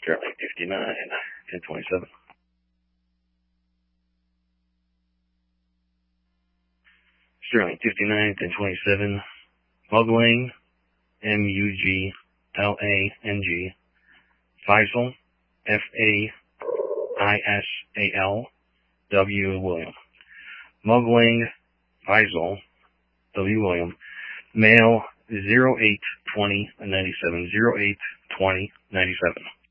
Sterling 59, 1027. Sterling 59, 1027. Muglang, M-U-G-L-A-N-G. Faisal, F-A-I-S-A-L, W. William. Muglang, Faisal, W. William. Male 082097, 082097.